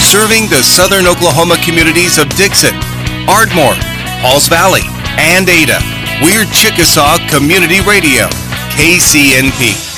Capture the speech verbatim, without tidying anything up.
serving the southern Oklahoma communities of Dixon, Ardmore, Halls Valley, and Ada. We're Chickasaw Community Radio, K C N P.